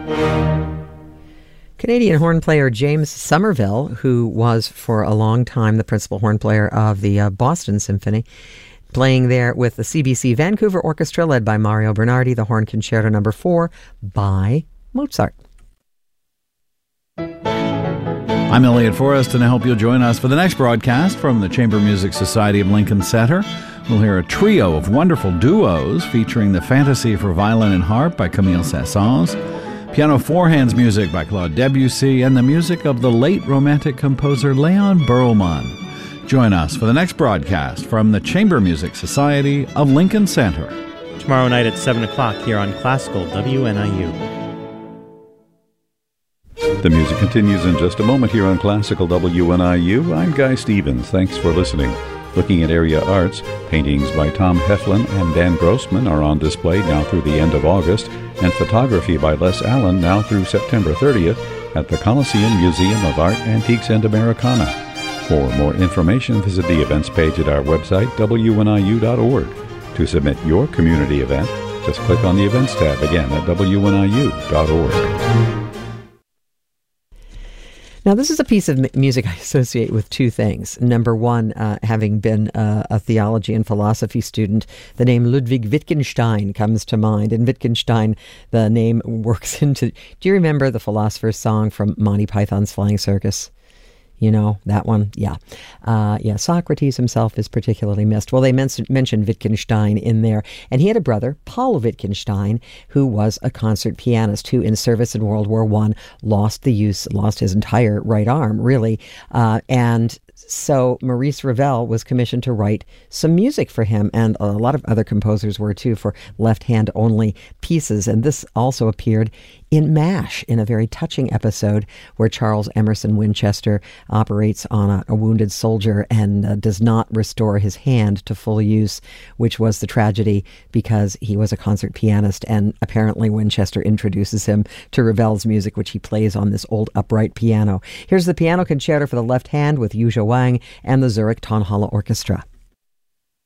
Canadian horn player James Somerville, who was for a long time the principal horn player of the Boston Symphony, playing there with the CBC Vancouver Orchestra led by Mario Bernardi, the Horn Concerto No. 4 by Mozart. I'm Elliot Forrest, and I hope you'll join us for the next broadcast from the Chamber Music Society of Lincoln Center. We'll hear a trio of wonderful duos featuring the Fantasy for Violin and Harp by Camille Saint-Saëns, piano four-hands music by Claude Debussy, and the music of the late Romantic composer Leon Berlman. Join us for the next broadcast from the Chamber Music Society of Lincoln Center. Tomorrow night at 7 o'clock here on Classical WNIU. The music continues in just a moment here on Classical WNIU. I'm Guy Stevens. Thanks for listening. Looking at area arts, paintings by Tom Heflin and Dan Grossman are on display now through the end of August, and photography by Les Allen now through September 30th at the Coliseum Museum of Art, Antiques, and Americana. For more information, visit the events page at our website, wniu.org. To submit your community event, just click on the events tab again at wniu.org. Now, this is a piece of music I associate with two things. Number one, having been a theology and philosophy student, the name Ludwig Wittgenstein comes to mind. And Wittgenstein, the name works into... Do you remember the philosopher's song from Monty Python's Flying Circus? You know, that one? Yeah. Socrates himself is particularly missed. Well, they mentioned Wittgenstein in there. And he had a brother, Paul Wittgenstein, who was a concert pianist who, in service in World War I, lost his entire right arm, really. And so Maurice Ravel was commissioned to write some music for him, and a lot of other composers were too, for left-hand-only pieces. And this also appeared in MASH, in a very touching episode where Charles Emerson Winchester operates on a wounded soldier and does not restore his hand to full use, which was the tragedy because he was a concert pianist, and apparently Winchester introduces him to Ravel's music, which he plays on this old upright piano. Here's the piano concerto for the left hand with Yu Zhou Wang and the Zurich Tonhalle Orchestra.